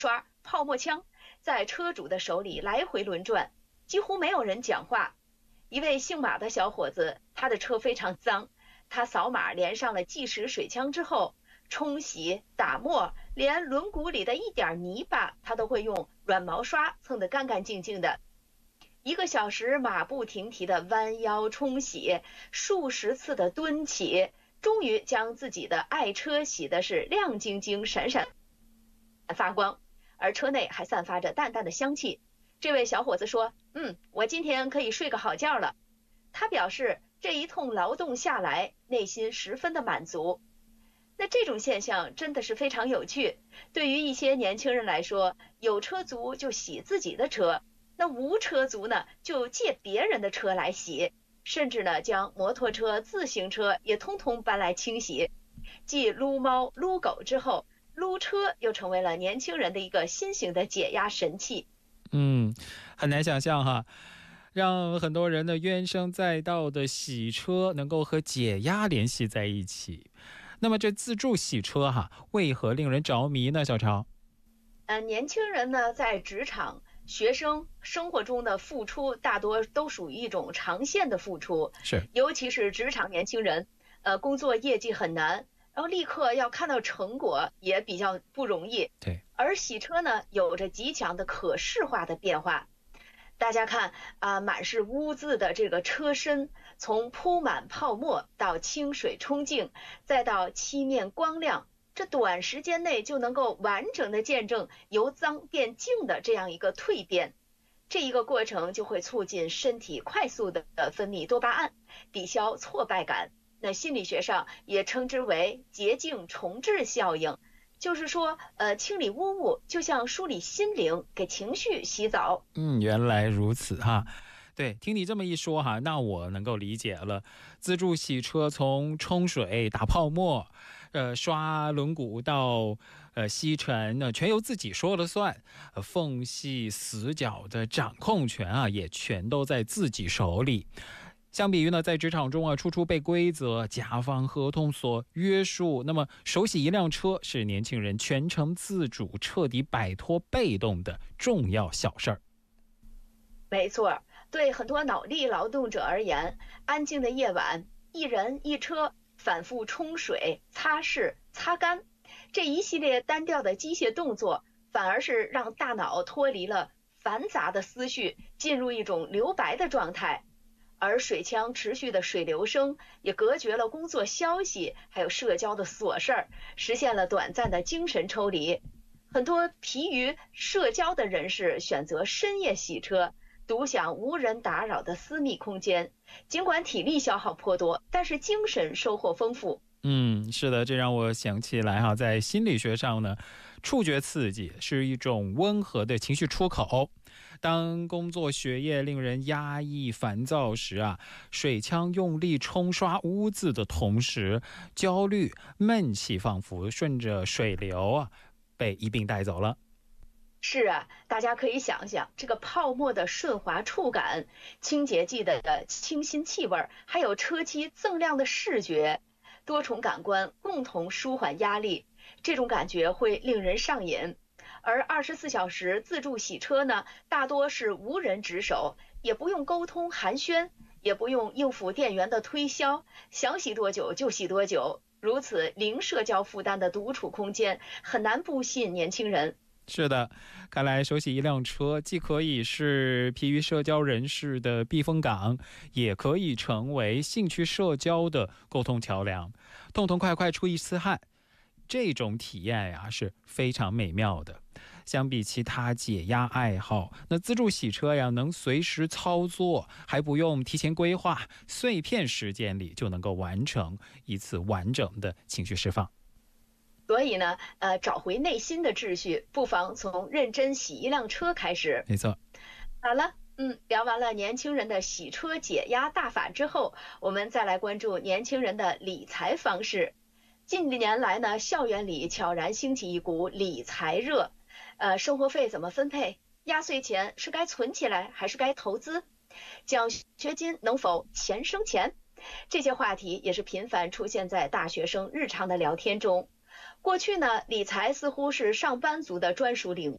刷、泡沫枪在车主的手里来回轮转，几乎没有人讲话。一位姓马的小伙子，他的车非常脏，他扫码连上了计时水枪之后，冲洗、打磨，连轮毂里的一点泥巴，他都会用软毛刷蹭得干干净净的。1个小时马不停蹄的弯腰冲洗，数十次的蹲起，终于将自己的爱车洗的是亮晶晶、闪闪发光，而车内还散发着淡淡的香气。这位小伙子说：我今天可以睡个好觉了。他表示这一通劳动下来，内心十分的满足。那这种现象真的是非常有趣。对于一些年轻人来说，有车族就洗自己的车，那无车族呢，就借别人的车来洗，甚至呢，将摩托车、自行车也通通搬来清洗。继撸猫、撸狗之后，撸车又成为了年轻人的一个新型的解压神器。 很难想象哈，让很多人的怨声载道的洗车能够和解压联系在一起。那么这自助洗车为何令人着迷呢？小超， 年轻人呢，在职场、学生生活中的付出，大多都属于一种长线的付出， 是， 尤其是职场年轻人，工作业绩很难，然后立刻要看到成果也比较不容易。 对， 而洗车呢，有着极强的可视化的变化。大家看满是污渍的这个车身，从铺满泡沫到清水冲净，再到漆面光亮，这短时间内就能够完整的见证由脏变净的这样一个蜕变。这一个过程就会促进身体快速的分泌多巴胺，抵消挫败感。那心理学上也称之为洁净重置效应，就是说清理污物就像梳理心灵，给情绪洗澡。 原来如此哈。对，听你这么一说那我能够理解了。自助洗车从冲水、打泡沫、刷轮毂到吸尘，全由自己说了算，缝隙死角的掌控权也全都在自己手里。相比于呢，在职场中处处被规则、甲方合同所约束，那么手洗一辆车是年轻人全程自主、彻底摆脱被动的重要小事儿。 没错，对很多脑力劳动者而言，安静的夜晚，一人一车反复冲水、擦拭、擦干，这一系列单调的机械动作，反而是让大脑脱离了繁杂的思绪，进入一种留白的状态。而水枪持续的水流声也隔绝了工作消息还有社交的琐事儿，实现了短暂的精神抽离。很多疲于社交的人士选择深夜洗车，独享无人打扰的私密空间，尽管体力消耗颇多，但是精神收获丰富。 是的，这让我想起来在心理学上呢，触觉刺激是一种温和的情绪出口。当工作学业令人压抑烦躁时水枪用力冲刷污渍的同时，焦虑闷气仿佛顺着水流被一并带走了。 是大家可以想想这个泡沫的顺滑触感，清洁剂的清新气味，还有车漆锃亮的视觉，多重感官共同舒缓压力，这种感觉会令人上瘾。而24小时自助洗车呢，大多是无人值守，也不用沟通寒暄，也不用应付店员的推销，想洗多久就洗多久，如此零社交负担的独处空间，很难不吸引年轻人。 是的，看来手洗一辆车既可以是疲于社交人士的避风港，也可以成为兴趣社交的沟通桥梁。痛痛快快出一次汗，这种体验是非常美妙的。相比其他解压爱好，那自助洗车能随时操作，还不用提前规划，碎片时间里就能够完成一次完整的情绪释放。 所以呢，找回内心的秩序，不妨从认真洗一辆车开始。 没错。 好了，聊完了年轻人的洗车解压大法之后，我们再来关注年轻人的理财方式。近年来呢，校园里悄然兴起一股理财热，生活费怎么分配？压岁钱是该存起来还是该投资？奖学金能否钱生钱？这些话题也是频繁出现在大学生日常的聊天中。过去呢，理财似乎是上班族的专属领